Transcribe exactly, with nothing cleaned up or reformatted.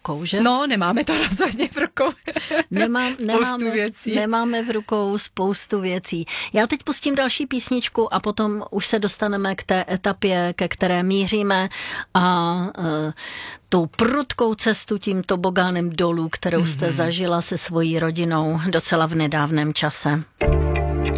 rukou, že? No, nemáme to rozhodně v rukou. Nemám, spoustu nemáme, věcí. Nemáme v rukou spoustu věcí. Já teď pustím další písničku a potom už se dostaneme k té etapě, ke které míříme a uh, tou prudkou cestu tím tobogánem dolů, kterou jste mm-hmm. zažila se svojí rodinou docela v nedávném čase.